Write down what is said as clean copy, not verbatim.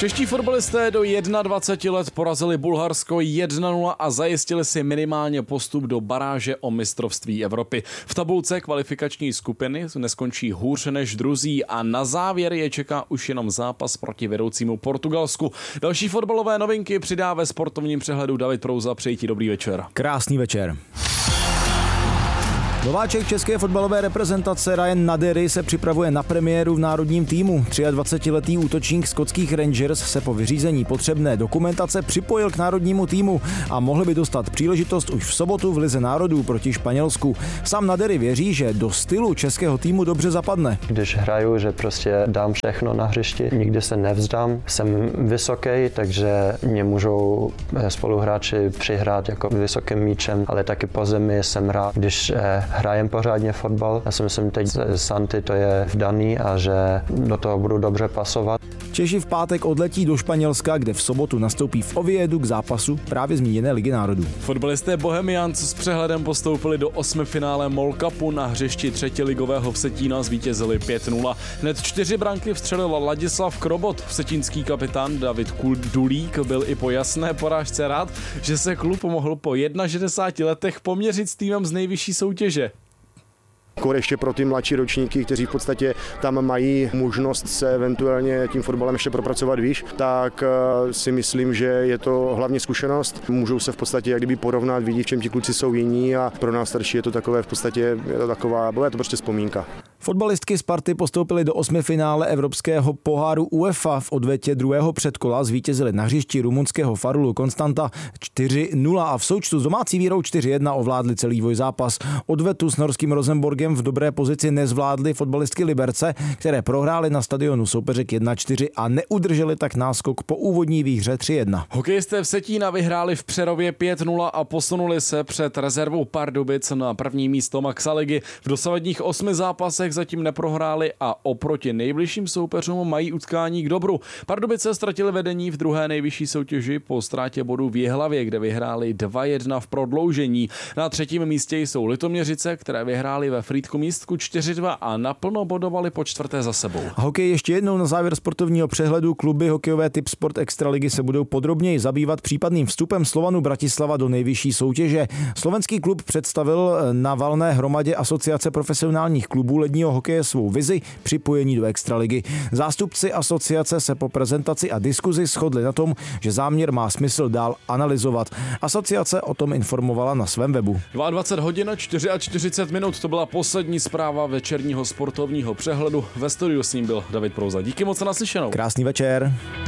Čeští fotbalisté do 21 let porazili Bulharsko 1-0 a zajistili si minimálně postup do baráže o mistrovství Evropy. V tabulce kvalifikační skupiny neskončí hůř než druzí a na závěr je čeká už jenom zápas proti vedoucímu Portugalsku. Další fotbalové novinky přidá ve sportovním přehledu David Prouza. Přeji ti dobrý večer. Krásný večer. Nováček české fotbalové reprezentace Ryan Nadery se připravuje na premiéru v národním týmu. 23letý útočník skotských Rangers se po vyřízení potřebné dokumentace připojil k národnímu týmu a mohl by dostat příležitost už v sobotu v Lize národů proti Španělsku. Sám Nadery věří, že do stylu českého týmu dobře zapadne. Když hraju, že prostě dám všechno na hřišti, nikdy se nevzdám, jsem vysoký, takže mě můžou spoluhráči přihrát jako vysokým míčem, ale taky po zemi jsem rád, když hrajem pořádně fotbal. Já si myslím, teď Santy to je vdaný a že do toho budu dobře pasovat. Češi v pátek odletí do Španělska, kde v sobotu nastoupí v Oviedu k zápasu právě zmíněné Ligy národů. Fotbalisté Bohemians s přehledem postoupili do 8. finále MOL Cupu. Na hřišti třetiligového Vsetína zvítězili 5-0. Hned 4 branky vstřelil Ladislav Krobot. Vsetínský kapitán David Dulík byl i po jasné porážce rád, že se klub mohl po 61 letech poměřit s týmem z nejvyšší soutěže. Ještě pro ty mladší ročníky, kteří v podstatě tam mají možnost se eventuálně tím fotbalem ještě propracovat výš, tak si myslím, že je to hlavně zkušenost. Můžou se v podstatě jak kdyby porovnat, vidí, v čem ti kluci jsou jiní a pro nás starší je to takové v podstatě, je to prostě vzpomínka. Fotbalistky Sparty postoupily do 8. finále Evropského poháru UEFA. V odvetě druhého předkola zvítězili na hřišti rumunského Farulu Konstanta 4-0 a v součtu s domácí výhrou 4-1 ovládli celý dvojzápas. Odvetu s norským Rosenborgem v dobré pozici nezvládli fotbalistky Liberce, které prohrály na stadionu soupeřek 1-4 a neudrželi tak náskok po úvodní výhře 3-1. Hokejisté Vsetína vyhráli v Přerově 5-0 a posunuli se před rezervou Pardubic na první místo Maxaligy. V dosavadních 8 zápasech zatím neprohráli a oproti nejbližším soupeřům mají utkání k dobru. Pardubice ztratili vedení v druhé nejvyšší soutěži po ztrátě bodů v Jihlavě, kde vyhráli 2-1 v prodloužení. Na třetím místě jsou Litoměřice, které vyhráli ve Frýdku-Místku 4-2 a naplno bodovali po čtvrté za sebou. Hokej ještě jednou na závěr sportovního přehledu. Kluby hokejové Typ Sport Extraligy se budou podrobněji zabývat případným vstupem Slovanu Bratislava do nejvyšší soutěže. Slovenský klub představil na valné hromadě Asociace profesionálních klubů ledního hokeje svou vizi připojení do Extraligy. Zástupci asociace se po prezentaci a diskuzi shodli na tom, že záměr má smysl dál analyzovat. Asociace o tom informovala na svém webu. 22 hodin a 44 minut, to byla poslední zpráva večerního sportovního přehledu. Ve studiu s ním byl David Prouza. Díky moc za naslyšenou. Krásný večer.